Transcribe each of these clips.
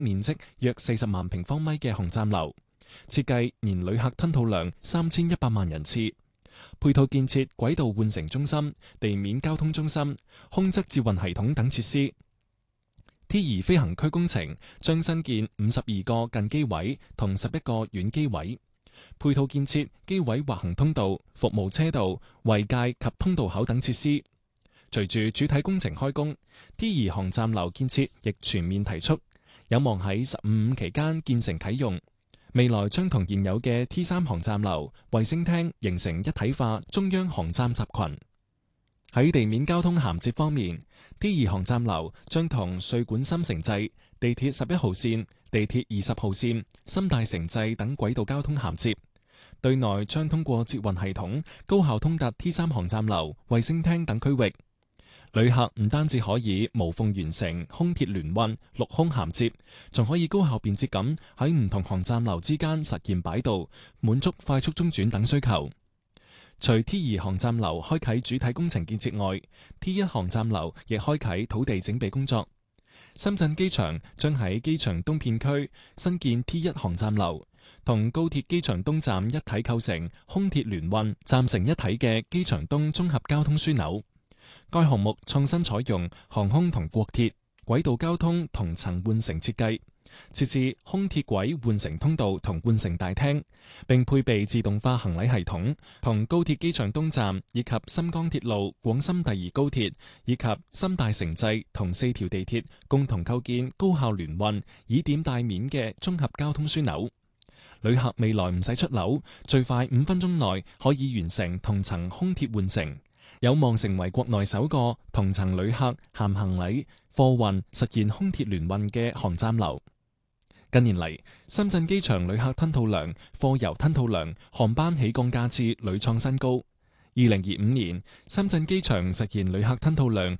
面積約40萬平方米嘅航站樓，設計年旅客吞吐量3100萬人次，配套建設軌道換乘中心、地面交通中心、空側捷運系統等設施。T2飛行區工程將新建52個近機位同11個遠機位，配套建設機位滑行通道、服務車道、圍界及通道口等設施。隨住主體工程開工， T2航站樓建設亦全面提速，有望喺15期間建成啟用。未來將同現有嘅 T3 航站樓、衛星廳形成一體化中央航站集群。喺地面交通銜接方面， T2航站樓將同穗莞深城際、地鐵11號線、地鐵20號線、深大城際等軌道交通銜接。對內將通過捷運系統高效通達 T3 航站樓、衛星廳等區域。旅客唔單止可以無縫完成空鐵聯運、陸空銜接，仲可以高效便捷咁喺唔同航站樓之間實現擺渡，滿足快速中轉等需求。除 T2航站樓開啟主體工程建設外， T1 航站樓亦開啟土地整備工作。深圳機場將喺機場東片區新建 T1 航站樓，同高鐵機場東站一體構成空鐵聯運、站成一體嘅機場東綜合交通樞紐。該項目創新採用航空同國鐵軌道交通同層換乘設計，設置空鐵軌換乘通道同換乘大廳，並配備自動化行李系統，同高鐵機場東站以及深江鐵路廣深第2高鐵以及深大城際同4條地鐵共同構建高效聯運、以點帶面嘅綜合交通樞紐。旅客未來唔使出樓，最快5分鐘內可以完成同層空鐵換乘，有望成為國內首個同層旅客銜行李、貨運實現空鐵聯運嘅航站樓。近年嚟，深圳機場旅客吞吐量、貨郵吞吐量、航班起降架次屢創新高。2025年，深圳機場實現旅客吞吐量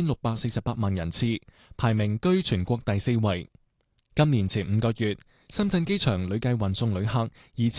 6648萬人次，排名居全國第4位。今年前5個月，深圳機場累計運送旅客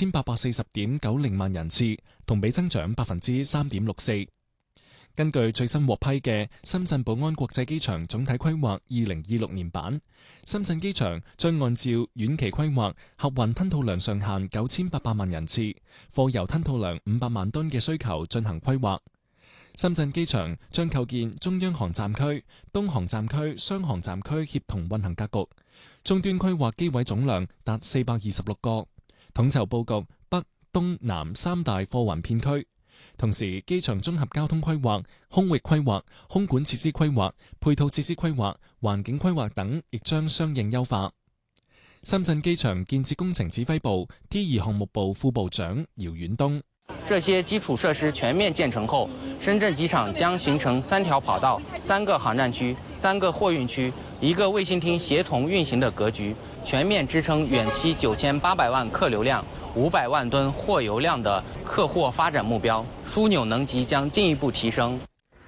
2840.90萬人次，同比增長3.64%。根據最新獲批嘅深圳寶安國際機場總體規劃2026年版，深圳機場將按照遠期規劃客運吞吐量上限9800萬人次、貨郵吞吐量500萬噸嘅需求進行規劃。深圳機場將構建中央航站區、東航站區雙航站區協同運行格局，終端規劃機位總量達426個，統籌佈局北、東、南3大貨運片區。同時，機場綜合交通規劃、空域規劃、空管設施規劃、配套設施規劃、環境規劃等，亦將相應優化。深圳機場建設工程指揮部 T2項目部副部長姚遠東： 這些基礎設施全面建成後，深圳機場將形成3條跑道、3個航站區、3個貨運區、1個衛星廳協同運行的格局，全面支撐遠期9800萬客流量、500萬噸貨郵量的客貨發展目標，樞紐能級將進一步提升。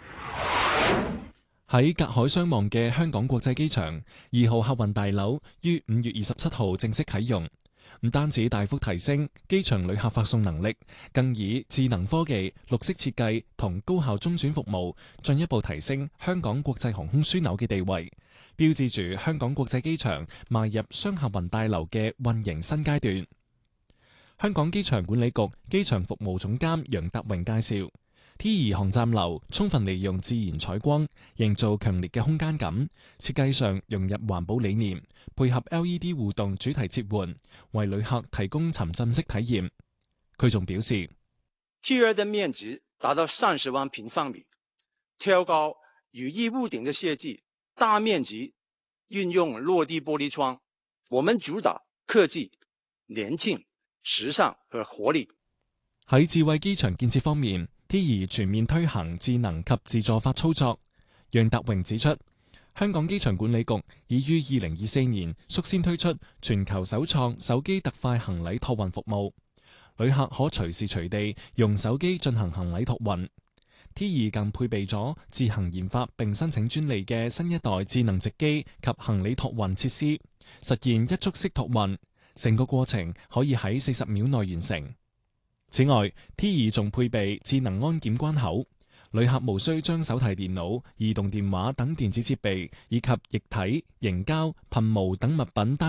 喺隔海相望嘅香港國際機場2號客運大樓於5月27號正式啟用，唔單止大幅提升機場旅客發送能力，更以智能科技、綠色設計同高效中轉服務，進一步提升香港國際航空樞紐嘅地位，標誌住香港國際機場邁入雙客運大樓嘅運營新階段。香港機場管理局機場服務總監楊達榮介紹，T2航站樓充分利用自然採光，營造強烈嘅空間感，設計上融入環保理念，配合 LED 互動主題切換，為旅客提供沉浸式體驗。佢仲表示 ，T2的面積達到30萬平方米，挑高羽翼屋頂的設計，大面積運用落地玻璃窗，我們主打科技、年輕、時尚和活力。 喺智慧機場建設方面，T2全面推行智能及自助化操作。楊達榮指出，香港機場管理局已於2024年率先推出全球首創手機特快行李託運服務，旅客可隨時隨地用手機進行行李託運。T2更配備咗自行研發並申請專利嘅新一代智能值機及行李託運設施，實現一觸式託運，成個過程可以喺40秒內完成。此外，T2仲配備智能安檢關口， 旅客無需將手提電腦、移動電話等電子設備以及液體、凝膠、噴霧等物品單